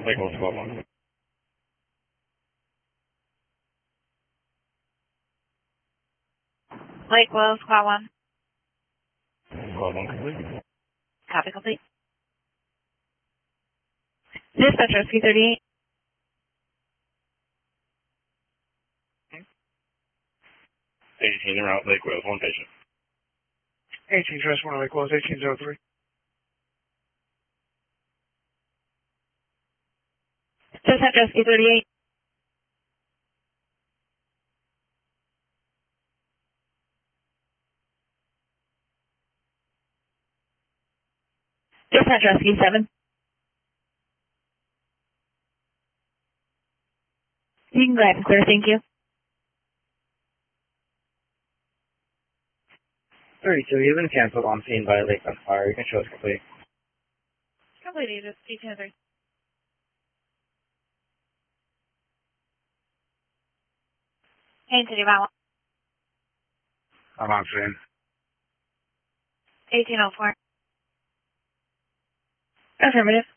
Lakewell Squad 1. Lakewell Squad 1. Squad 1 complete. Copy complete. Dispatch Rescue 38. 18 en route, Lakewell, one patient. 18 Trust 1 Lakewell is 1803. Dispatch Rescue 38. Dispatch Rescue 7. You can go ahead and clear, thank you. 32, you've been canceled on scene by Lakefront Fire. You can show us complete. Complete, 1803. Haines City Valley. I'm on scene. 1804. Affirmative.